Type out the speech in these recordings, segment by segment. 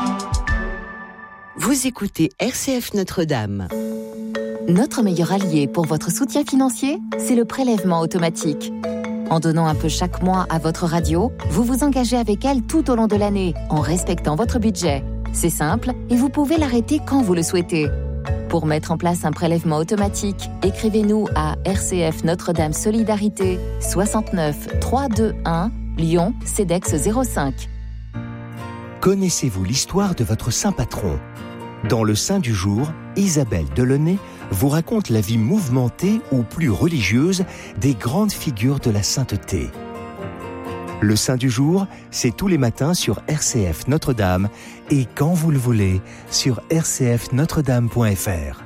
Vous écoutez RCF Notre-Dame. Notre meilleur allié pour votre soutien financier, c'est le prélèvement automatique. En donnant un peu chaque mois à votre radio, vous vous engagez avec elle tout au long de l'année, en respectant votre budget. C'est simple et vous pouvez l'arrêter quand vous le souhaitez. Pour mettre en place un prélèvement automatique, écrivez-nous à RCF Notre-Dame Solidarité 69 321 Lyon CEDEX 05. Connaissez-vous l'histoire de votre saint patron ? Dans le Saint du jour, Isabelle Delaunay vous raconte la vie mouvementée ou plus religieuse des grandes figures de la sainteté. Le Saint du jour, c'est tous les matins sur RCF Notre-Dame et quand vous le voulez sur rcfnotredame.fr.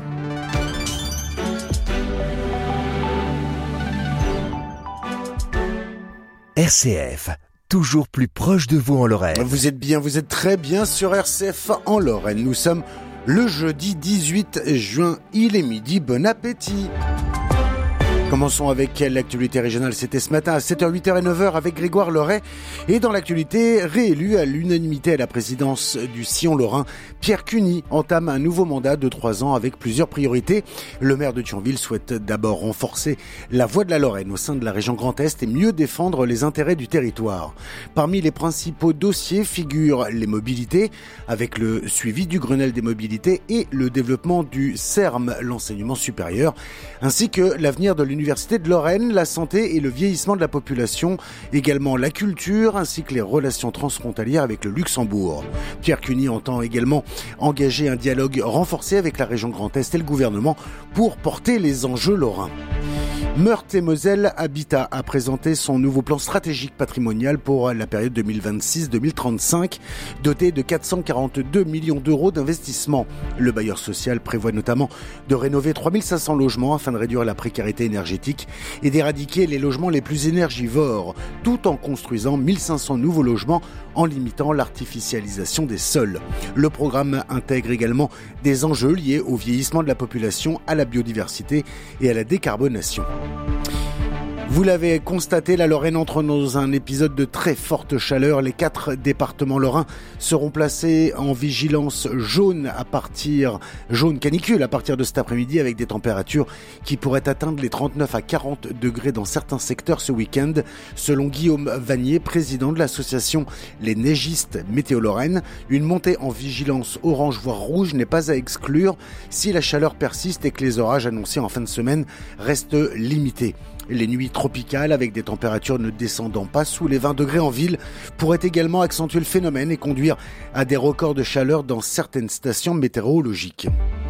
RCF, toujours plus proche de vous en Lorraine. Vous êtes très bien sur RCF en Lorraine. Nous sommes le jeudi 18 juin, il est midi, bon appétit. Commençons avec l'actualité régionale. C'était ce matin à 7h, 8h et 9h avec Grégoire Loret. Et dans l'actualité, réélu à l'unanimité à la présidence du Sillon Lorrain, Pierre Cuny entame un nouveau mandat de 3 ans avec plusieurs priorités. Le maire de Thionville souhaite d'abord renforcer la voix de la Lorraine au sein de la région Grand Est et mieux défendre les intérêts du territoire. Parmi les principaux dossiers figurent les mobilités, avec le suivi du Grenelle des mobilités et le développement du CERM, l'enseignement supérieur, ainsi que l'avenir de l'Université de Lorraine, la santé et le vieillissement de la population, également la culture ainsi que les relations transfrontalières avec le Luxembourg. Pierre Cuny entend également engager un dialogue renforcé avec la région Grand Est et le gouvernement pour porter les enjeux lorrains. Meurthe-et-Moselle Habitat a présenté son nouveau plan stratégique patrimonial pour la période 2026-2035, doté de 442 millions d'euros d'investissement. Le bailleur social prévoit notamment de rénover 3500 logements afin de réduire la précarité énergétique et d'éradiquer les logements les plus énergivores, tout en construisant 1500 nouveaux logements en limitant l'artificialisation des sols. Le programme intègre également des enjeux liés au vieillissement de la population, à la biodiversité et à la décarbonation. Vous l'avez constaté, la Lorraine entre dans un épisode de très forte chaleur. Les 4 départements lorrains seront placés en vigilance jaune canicule à partir de cet après-midi, avec des températures qui pourraient atteindre les 39 à 40 degrés dans certains secteurs ce week-end. Selon Guillaume Vanier, président de l'association Les Neigistes Météo Lorraine, une montée en vigilance orange voire rouge n'est pas à exclure si la chaleur persiste et que les orages annoncés en fin de semaine restent limités. Les nuits tropicales, avec des températures ne descendant pas sous les 20 degrés en ville, pourraient également accentuer le phénomène et conduire à des records de chaleur dans certaines stations météorologiques.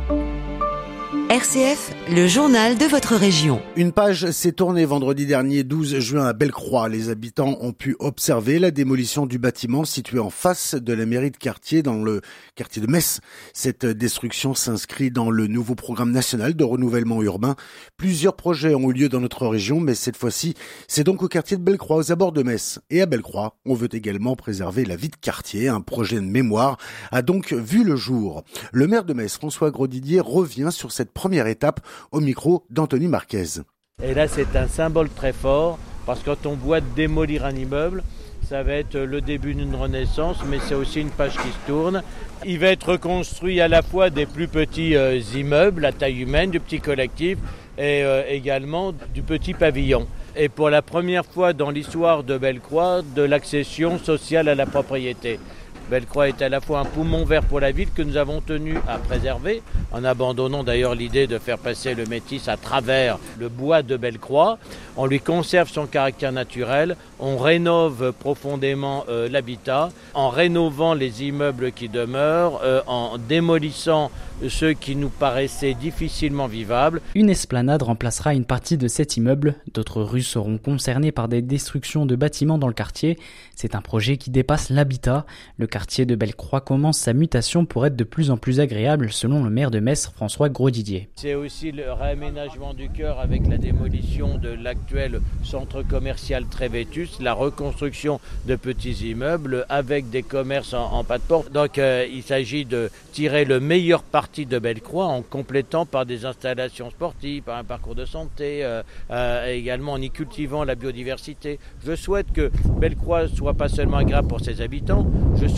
RCF, le journal de votre région. Une page s'est tournée vendredi dernier, 12 juin, à Bellecroix. Les habitants ont pu observer la démolition du bâtiment situé en face de la mairie de quartier, dans le quartier de Metz. Cette destruction s'inscrit dans le nouveau programme national de renouvellement urbain. Plusieurs projets ont eu lieu dans notre région, mais cette fois-ci, c'est donc au quartier de Bellecroix, aux abords de Metz. Et à Bellecroix, on veut également préserver la vie de quartier. Un projet de mémoire a donc vu le jour. Le maire de Metz, François Grosdidier, revient sur cette première étape au micro d'Anthony Marquez. Et là, c'est un symbole très fort, parce que quand on voit démolir un immeuble, ça va être le début d'une renaissance, mais c'est aussi une page qui se tourne. Il va être reconstruit à la fois des plus petits immeubles à taille humaine, du petit collectif, et également du petit pavillon. Et pour la première fois dans l'histoire de Bellecroix, de l'accession sociale à la propriété. Bellecroix est à la fois un poumon vert pour la ville que nous avons tenu à préserver, en abandonnant d'ailleurs l'idée de faire passer le métis à travers le bois de Bellecroix. On lui conserve son caractère naturel, on rénove profondément l'habitat, en rénovant les immeubles qui demeurent, en démolissant ceux qui nous paraissaient difficilement vivables. Une esplanade remplacera une partie de cet immeuble. D'autres rues seront concernées par des destructions de bâtiments dans le quartier. C'est un projet qui dépasse l'habitat. Le quartier de Bellecroix commence sa mutation pour être de plus en plus agréable, selon le maire de Metz, François Grosdidier. C'est aussi le réaménagement du cœur avec la démolition de l'actuel centre commercial très vétuste, la reconstruction de petits immeubles avec des commerces en pas de porte. Donc il s'agit de tirer le meilleur parti de Bellecroix en complétant par des installations sportives, par un parcours de santé, également en y cultivant la biodiversité. Je souhaite que Bellecroix soit pas seulement agréable pour ses habitants, je souhaite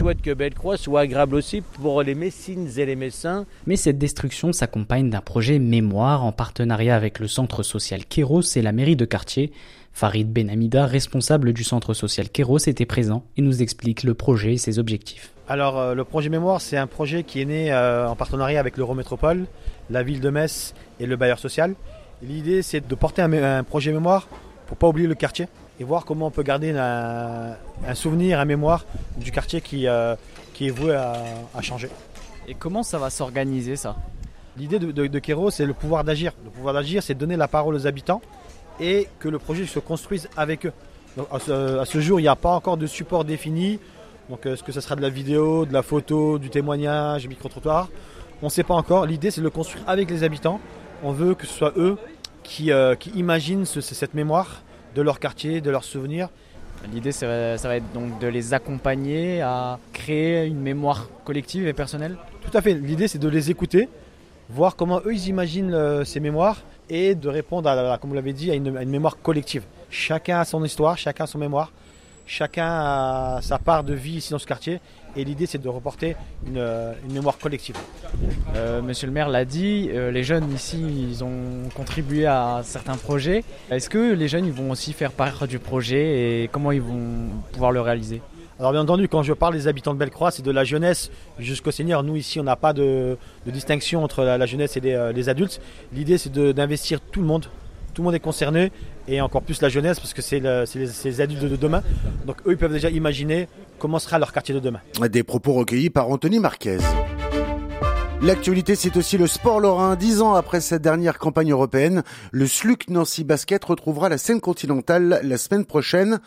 souhaite que Bellecroix soit agréable aussi pour les Messines et les Messins. Mais cette destruction s'accompagne d'un projet mémoire en partenariat avec le centre social Kéros et la mairie de quartier. Farid Benhamida, responsable du centre social Kéros, était présent et nous explique le projet et ses objectifs. Alors le projet mémoire, c'est un projet qui est né en partenariat avec l'Eurométropole, la ville de Metz et le bailleur social. Et l'idée, c'est de porter un projet mémoire pour ne pas oublier le quartier et voir comment on peut garder un souvenir, un mémoire du quartier qui est voué à changer. Et comment ça va s'organiser ça ? L'idée de Kéros, c'est le pouvoir d'agir. Le pouvoir d'agir, c'est de donner la parole aux habitants et que le projet se construise avec eux. Donc, à ce jour, il n'y a pas encore de support défini. Donc est-ce que ce sera de la vidéo, de la photo, du témoignage, micro-trottoir ? On ne sait pas encore. L'idée, c'est de le construire avec les habitants. On veut que ce soit eux qui imaginent cette mémoire de leur quartier, de leurs souvenirs. L'idée, ça va être donc de les accompagner à créer une mémoire collective et personnelle ? Tout à fait. L'idée, c'est de les écouter, voir comment eux, ils imaginent ces mémoires et de répondre, comme vous l'avez dit, à une mémoire collective. Chacun a son histoire, chacun a son mémoire, chacun a sa part de vie ici dans ce quartier. Et l'idée, c'est de reporter une mémoire collective. Monsieur le maire l'a dit, les jeunes ici, ils ont contribué à certains projets. Est-ce que les jeunes ils vont aussi faire part du projet et comment ils vont pouvoir le réaliser ? Alors bien entendu, quand je parle des habitants de Bellecroix, c'est de la jeunesse jusqu'aux seniors. Nous ici, on n'a pas de distinction entre la jeunesse et les adultes. L'idée, c'est d'investir tout le monde. Tout le monde est concerné et encore plus la jeunesse parce que c'est les adultes de demain. Donc eux, ils peuvent déjà imaginer comment sera leur quartier de demain. Des propos recueillis par Anthony Marquez. L'actualité, c'est aussi le sport lorrain. 10 ans après sa dernière campagne européenne, le SLUC Nancy Basket retrouvera la scène continentale la saison prochaine.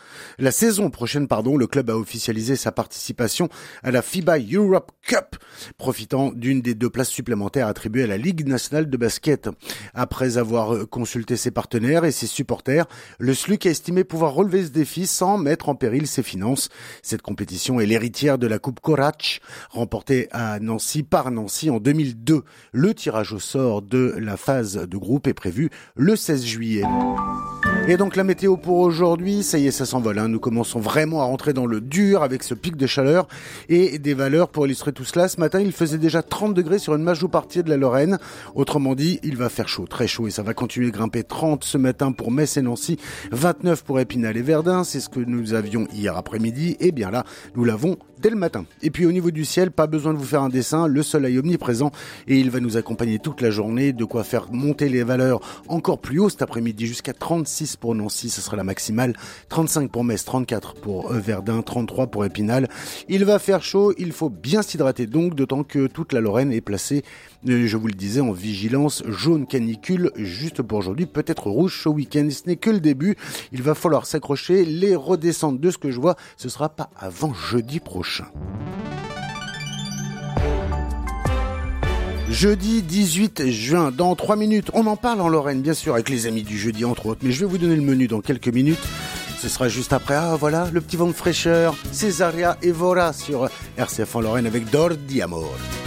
Le club a officialisé sa participation à la FIBA Europe Cup, profitant d'une des 2 places supplémentaires attribuées à la Ligue nationale de basket. Après avoir consulté ses partenaires et ses supporters, le SLUC a estimé pouvoir relever ce défi sans mettre en péril ses finances. Cette compétition est l'héritière de la Coupe Korach, remportée à Nancy par Nancy en 2002. Le tirage au sort de la phase de groupe est prévu le 16 juillet. Et donc la météo pour aujourd'hui, ça y est, ça s'envole. Nous commençons vraiment à rentrer dans le dur avec ce pic de chaleur et des valeurs pour illustrer tout cela. Ce matin, il faisait déjà 30 degrés sur une majeure partie de la Lorraine. Autrement dit, il va faire chaud, très chaud, et ça va continuer de grimper. 30 ce matin pour Metz et Nancy, 29 pour Épinal et Verdun. C'est ce que nous avions hier après-midi. Et bien là, nous l'avons dès le matin. Et puis au niveau du ciel, pas besoin de vous faire un dessin, le soleil omniprésent et il va nous accompagner toute la journée, de quoi faire monter les valeurs encore plus haut cet après-midi, jusqu'à 36 pour Nancy, ce sera la maximale, 35 pour Metz, 34 pour Verdun, 33 pour Épinal. Il va faire chaud, il faut bien s'hydrater donc, d'autant que toute la Lorraine est placée, je vous le disais, en vigilance jaune canicule, juste pour aujourd'hui, peut-être rouge ce week-end. Ce n'est que le début, il va falloir s'accrocher, les redescendre de ce que je vois, ce sera pas avant jeudi prochain. Jeudi 18 juin, dans 3 minutes, on en parle en Lorraine, bien sûr, avec les amis du jeudi entre autres, mais je vais vous donner le menu dans quelques minutes. Ce sera juste après, voilà, le petit vent de fraîcheur, Césaria Evora sur RCF en Lorraine avec Dor di Amor.